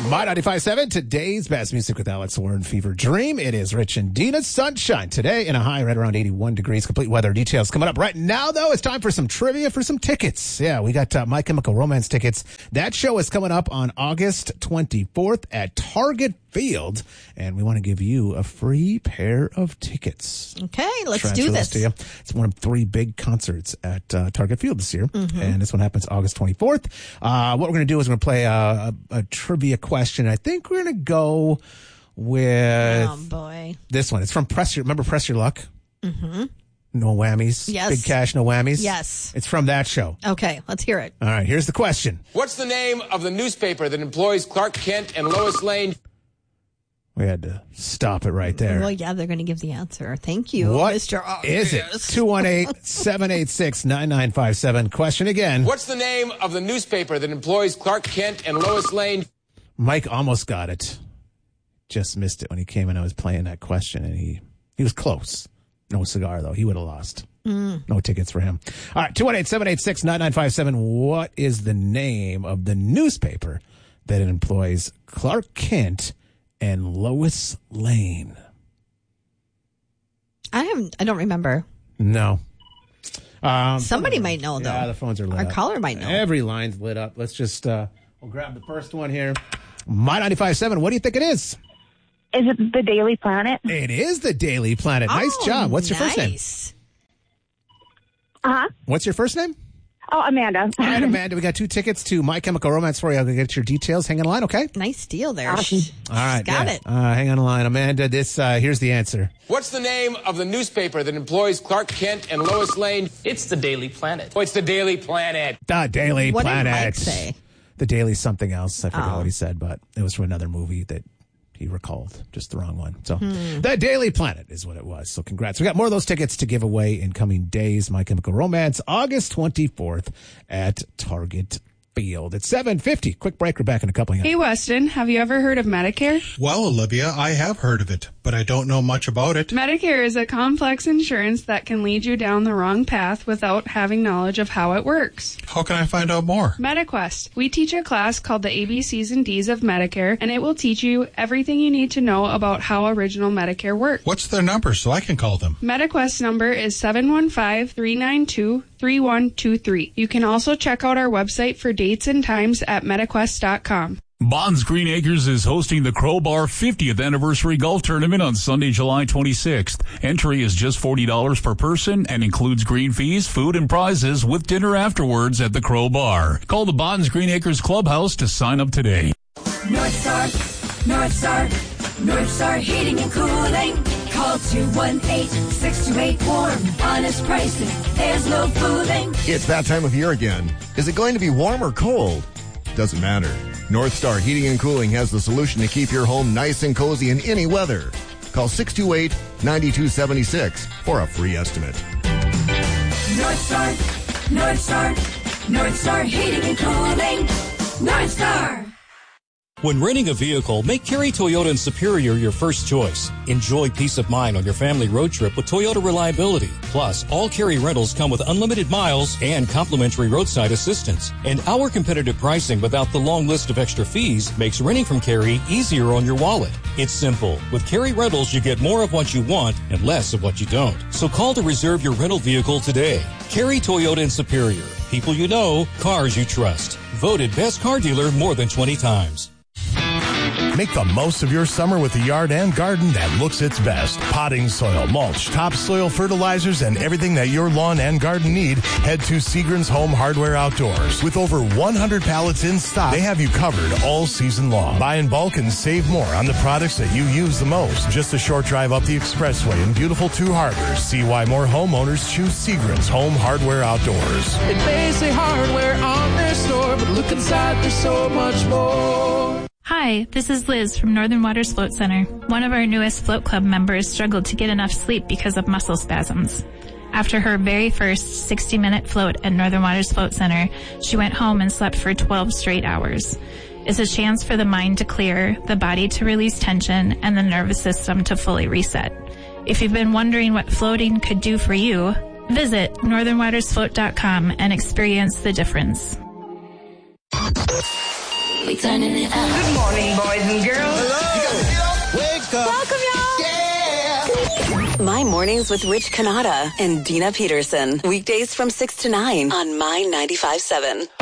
My 95.7, today's best music with Alex Warren, Fever Dream. It is Rich and Dina Sunshine today in a high right around 81 degrees. Complete weather details coming up right now, though. It's time for some trivia for some tickets. Yeah, we got My Chemical Romance tickets. That show is coming up on August 24th at Target Field, and we want to give you a free pair of tickets. Okay, let's Transfer do this this. to you. It's one of 3 big concerts at Target Field this year, and this one happens August 24th. What we're going to do is we're going to play a trivia question. I think we're going to go with Oh, boy. this one. It's from Press Your Luck? Mm-hmm. No whammies. Yes. Big Cash, no whammies. Yes. It's from that show. Okay, let's hear it. All right, here's the question. What's the name of the newspaper that employs Clark Kent and Lois Lane? We had to stop it right there. Well, yeah, they're going to give the answer. Thank you, What Mr. is it? Obvious. 218-786-9957. Question again. What's the name of the newspaper that employs Clark Kent and Lois Lane? Mike almost got it. Just missed it when he came and I was playing that question, and he was close. No cigar, though. He would have lost. No tickets for him. All right, 218-786-9957. What is the name of the newspaper that employs Clark Kent and Lois Lane? I don't remember. No. Somebody might know, though. Yeah, the phones are lit Our up. caller might know. Every line's lit up. Let's just we'll grab the first one here. My 95.7, what do you think it is? Is it the Daily Planet? It is the Daily Planet. Nice job. What's your first name? Uh-huh. What's your first name? Oh, Amanda. All right, Amanda, we got 2 tickets to My Chemical Romance for you. I'll get your details. Hang on the line, okay? Nice deal there. Awesome. All right. Got it. Hang on the line. Amanda, here's the answer. What's the name of the newspaper that employs Clark Kent and Lois Lane? It's the Daily Planet. Oh, it's the Daily Planet. The Daily What Planet. did Mike say? The Daily something else. I forgot what he said, but it was from another movie that he recalled. Just the wrong one. So The Daily Planet is what it was. So congrats. We got more of those tickets to give away in coming days. My Chemical Romance, August 24th at Target Field. It's 7:50. Quick break. We're back in a couple of Hey, Weston, have you ever heard of Medicare? Well, Olivia, I have heard of it, but I don't know much about it. Medicare is a complex insurance that can lead you down the wrong path without having knowledge of how it works. How can I find out more? MediQuest. We teach a class called the ABCs and Ds of Medicare, and it will teach you everything you need to know about how original Medicare works. What's their number so I can call them? MediQuest number is 715-392-3123. You can also check out our website for dates and times at MediQuest.com. Bonds Green Acres is hosting the Crowbar 50th Anniversary Golf Tournament on Sunday, July 26th. Entry is just $40 per person and includes green fees, food, and prizes with dinner afterwards at the Crowbar. Call the Bonds Green Acres Clubhouse to sign up today. Northstar Heating and Cooling. Call 218-628-WARM. Honest prices, there's no fooling. It's that time of year again. Is it going to be warm or cold? Doesn't matter. Northstar Heating and Cooling has the solution to keep your home nice and cozy in any weather. Call 628-9276 for a free estimate. Northstar Heating and Cooling. Northstar. When renting a vehicle, make Kerry Toyota and Superior your first choice. Enjoy peace of mind on your family road trip with Toyota reliability. Plus, all Kerry rentals come with unlimited miles and complimentary roadside assistance. And our competitive pricing without the long list of extra fees makes renting from Kerry easier on your wallet. It's simple. With Kerry Rentals, you get more of what you want and less of what you don't. So call to reserve your rental vehicle today. Kerry Toyota and Superior. People you know, cars you trust. Voted best car dealer more than 20 times. Make the most of your summer with a yard and garden that looks its best. Potting soil, mulch, topsoil fertilizers, and everything that your lawn and garden need, head to Seagram's Home Hardware Outdoors. With over 100 pallets in stock, they have you covered all season long. Buy in bulk and save more on the products that you use the most. Just a short drive up the expressway in beautiful Two Harbors. See why more homeowners choose Seagram's Home Hardware Outdoors. It may say hardware on their store, but look inside, there's so much more. Hi, this is Liz from Northern Waters Float Center. One of our newest Float Club members struggled to get enough sleep because of muscle spasms. After her very first 60-minute float at Northern Waters Float Center, she went home and slept for 12 straight hours. It's a chance for the mind to clear, the body to release tension, and the nervous system to fully reset. If you've been wondering what floating could do for you, visit northernwatersfloat.com and experience the difference. We turning it up. Good morning, boys and girls. Wake up. Welcome, y'all. My Mornings with Rich Canada and Dina Peterson. Weekdays from 6 to 9 on My 95.7.